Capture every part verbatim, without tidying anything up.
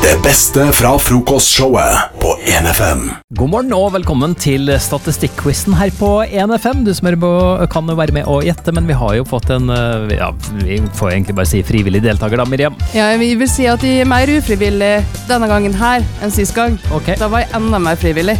Det beste fra frokostshowet på en F M. God morgen og velkommen til statistikk-quizen her på en F M. Du som er på, kan jo være med og gjette, men vi har jo fått en, ja, vi får egentlig bare si frivillig deltaker da, Miriam. Ja, vi vil si at de er mer ufrivillig denne gangen her enn sist gang. Ok. Da var jeg enda mer frivillig.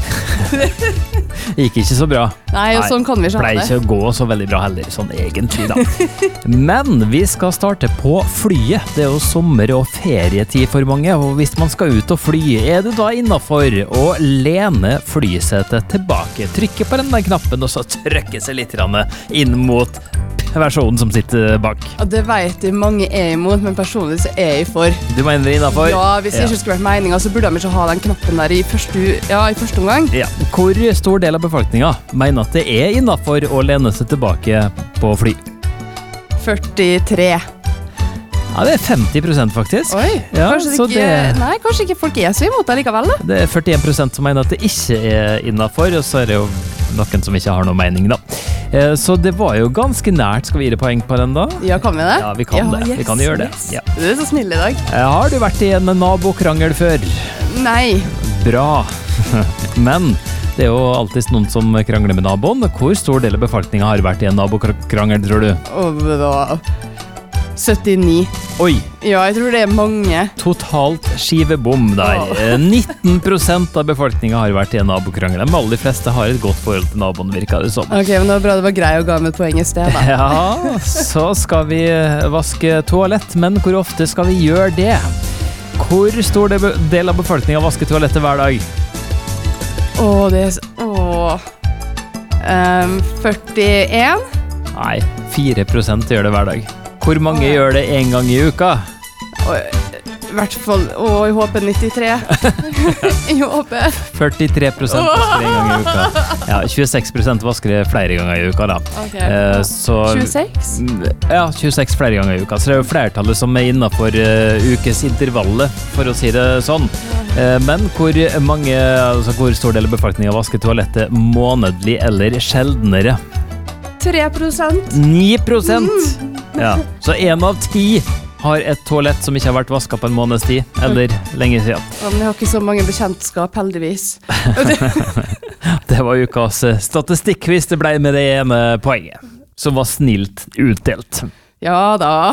Gikk ikke så bra. Nei, og sånn kan vi ikke ha Pleier det. ikke å gå så veldig bra heller, sånn egentlig da. Men vi skal starte på flyet. Det er jo sommer- og ferietid for mange, og hvis man skal ut og fly, er det da innenfor å lene flysetet tilbake, trykke på den der knappen, og så trykke seg litt inn mot versjonen som sitter bak. Ja, det vet jeg mange er imot, men personlig så er jeg for. Du mener det innenfor? Ja, hvis det ikke skulle vært meningen, så burde de ikke ha den knappen der i første, ja, i første omgang. Ja. Hvor stor del av befolkningen mener at det er innenfor å lene seg tilbake på fly? førtitre. Ja, det er femti prosent faktisk. Oi, Ja, kanskje, så det ikke, det- nei, kanskje ikke folk er så imot det likevel da. Det er førtien prosent som mener at det ikke er innenfor, og så er det jo noen som ikke har noen mening da. Eh, Så det var jo ganske nært. Skal vi gi det poeng på den da? Ja, kan vi det? Ja, vi kan det. Vi kan gjøre det. yes. Ja. Du er så snill i dag. Eh, Har du vært i en nabokrangel før? Nei. Bra. Men det er jo alltid noen som krangler med naboen. Hvor stor del av befolkningen har vært i en nabokrangel, tror du? Og det var syttini. Oi, Ja, jeg tror det er mange. totalt skivebom der. Åh. Eh, nitten prosent av befolkningen har vært i en nabokrangel. De aller fleste har et godt forhold til naboen, virker det som. Ok, men det var bra det var grei å ga med et poeng i sted da. Ja, så skal vi vaske toalett, men hvor ofte skal vi gjøre det? Hvor stor del av befolkningen vasker toalettet hver dag? Åh, det er så... Åh. Um, førtien? Nei, fire prosent gjør det hver dag. Hvor mange gjør det en gang i uka? Åh, I hvert fall... Åh, jeg håper nittitre. jeg håper... førtitre prosent vasker en gang i uka. Ja, tjueseks prosent vasker det flere ganger i uka da. Ok. Eh, så, tjueseks? Ja, tjueseks flere ganger i uka. Så det er jo flertallet som er innenfor uh, ukesintervallet, for å si det sånn. Eh, men hvor mange, altså hvor stor del av befolkningen vasker toalettet månedlig eller sjeldnere? tre prosent. ni prosent! Ja, så en av ti har et toalett som ikke har vært vasket på en måneds tid, eller lenge siden. Ja, men jeg har ikke så mange bekjentskap, heldigvis. Det var ukas statistikkquiz, det ble med det ene poenget, som var snilt utdelt. Ja da.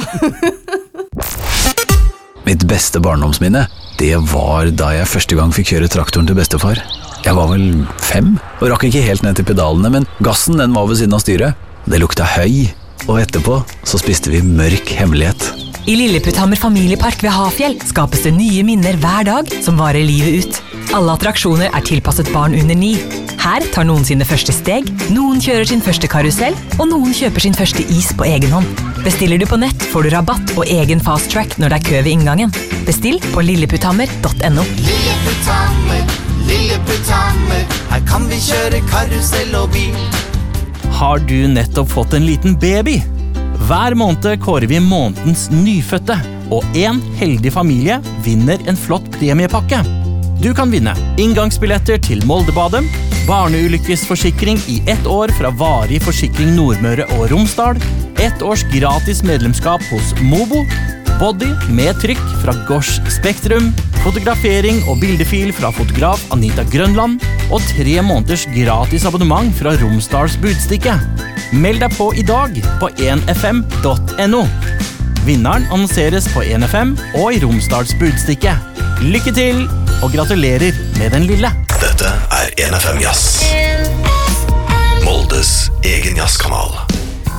Mitt beste barndomsminne, det var da jeg første gang fikk kjøre traktoren til bestefar. Jeg var vel fem, og rakk ikke helt ned til pedalene, men gassen den var ved siden av styret. Det lukta høy, og etterpå så spiste vi mørk hemmelighet. I Lilleputthammer familiepark ved Hafjell skapes det nye minner hver dag som varer livet ut. Alle attraksjoner er tilpasset barn under ni. Her tar noen sine første steg, noen kjører sin første karusell, og noen kjøper sin første is på egen hånd. Bestiller du på nett, får du rabatt og egen fast track når det er kø ved inngangen. Bestill på lilleputthammer punktum no. Lilleputthammer, Lilleputthammer, her kan vi kjøre karusell og bil. Har du nettopp fått en liten baby? Hver måned kårer vi månedens nyfødte, og en heldig familie vinner en flott premiepakke. Du kan vinne inngangsbilletter til Moldebadet, barneulykkesforsikring i ett år fra Varig Forsikring Nordmøre og Romsdal, ett års gratis medlemskap hos Mobo, body med trykk fra Gosh Spektrum, fotografering og bildefil fra fotograf Anita Grønland, og tre måneders gratis abonnement fra Romsdals Budstikke. Meld deg på i dag på en f m punktum no. Vinneren annonseres på en F M og i Romsdals Budstikke. Lykke til, og gratulerer med den lille. Dette er en F M Jazz. Moldes egen jazzkanal.